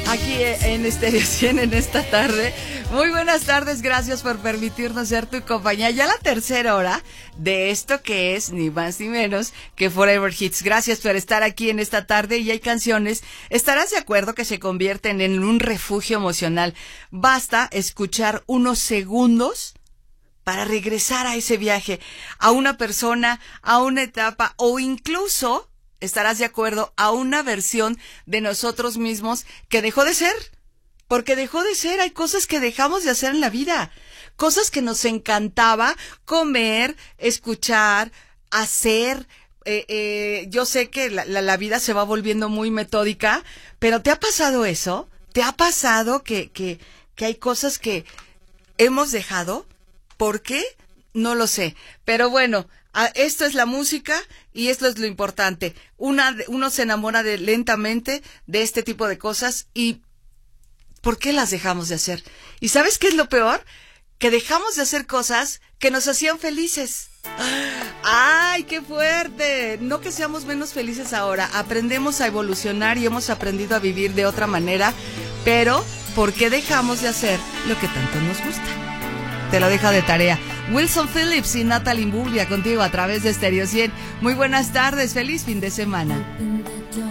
aquí en Stereo 100 en esta tarde. Muy buenas tardes, gracias por permitirnos ser tu compañía. Ya la tercera hora de esto que es ni más ni menos que Forever Hits. Gracias por estar aquí en esta tarde y hay canciones, estarás de acuerdo, que se convierten en un refugio emocional. Basta escuchar unos segundos para regresar a ese viaje, a una persona, a una etapa o incluso, estarás de acuerdo, a una versión de nosotros mismos que dejó de ser. Porque dejó de ser, hay cosas que dejamos de hacer en la vida, cosas que nos encantaba comer, escuchar, hacer. Yo sé que la vida se va volviendo muy metódica, pero ¿te ha pasado eso? ¿Te ha pasado que hay cosas que hemos dejado? ¿Por qué? No lo sé. Pero bueno, esto es la música y esto es lo importante. Uno se enamora lentamente de este tipo de cosas y ¿por qué las dejamos de hacer? ¿Y sabes qué es lo peor? Que dejamos de hacer cosas que nos hacían felices. ¡Ay, qué fuerte! No que seamos menos felices ahora. Aprendemos a evolucionar y hemos aprendido a vivir de otra manera. Pero, ¿por qué dejamos de hacer lo que tanto nos gusta? Te lo dejo de tarea. Wilson Phillips y Natalie Imbruglia contigo a través de Stereo 100. Muy buenas tardes, feliz fin de semana.